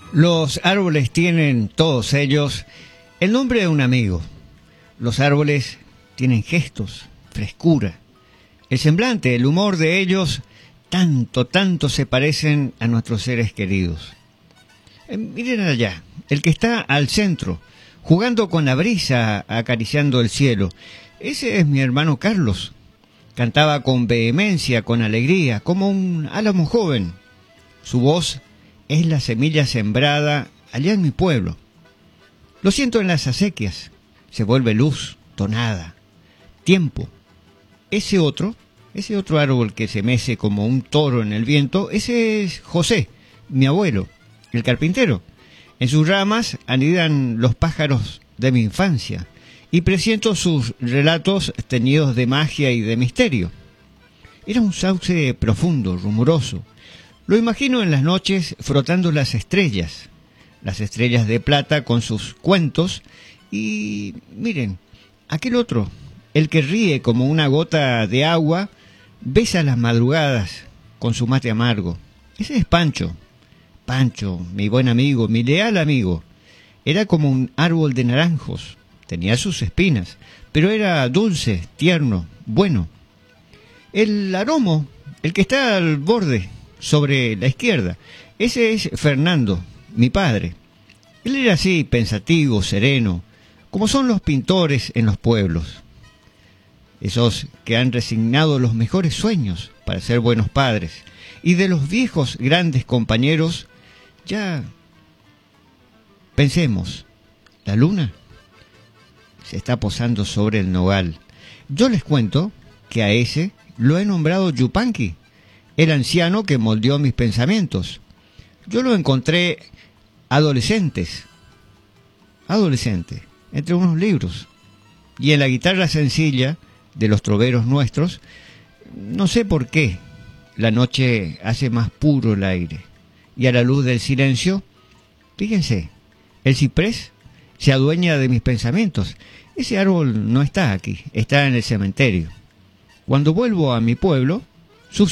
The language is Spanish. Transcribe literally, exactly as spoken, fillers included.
Los árboles tienen, todos ellos, el nombre de un amigo. Los árboles tienen gestos, frescura. El semblante, el humor de ellos, tanto, tanto se parecen a nuestros seres queridos. Eh, miren allá, el que está al centro, jugando con la brisa, acariciando el cielo. Ese es mi hermano Carlos. Cantaba con vehemencia, con alegría, como un álamo joven. Su voz es la semilla sembrada allá en mi pueblo. Lo siento en las acequias. Se vuelve luz, tonada, tiempo. Ese otro, ese otro árbol que se mece como un toro en el viento, ese es José, mi abuelo, el carpintero. En sus ramas anidan los pájaros de mi infancia y presiento sus relatos teñidos de magia y de misterio. Era un sauce profundo, rumoroso. Lo imagino en las noches frotando las estrellas, las estrellas de plata con sus cuentos. Y miren, aquel otro, el que ríe como una gota de agua, besa las madrugadas con su mate amargo. Ese es Pancho. Pancho, mi buen amigo, mi leal amigo. Era como un árbol de naranjos. Tenía sus espinas, pero era dulce, tierno, bueno. El aromo, el que está al borde, sobre la izquierda, ese es Fernando, mi padre. Él era así, pensativo, sereno, como son los pintores en los pueblos. Esos que han resignado los mejores sueños para ser buenos padres. Y de los viejos grandes compañeros, ya pensemos, la luna se está posando sobre el nogal. Yo les cuento que a ese lo he nombrado Yupanqui, el anciano que moldeó mis pensamientos. Yo lo encontré adolescentes, adolescente, entre unos libros. Y en la guitarra sencilla de los troveros nuestros, no sé por qué, la noche hace más puro el aire. Y a la luz del silencio, fíjense, el ciprés se adueña de mis pensamientos. Ese árbol no está aquí, está en el cementerio. Cuando vuelvo a mi pueblo,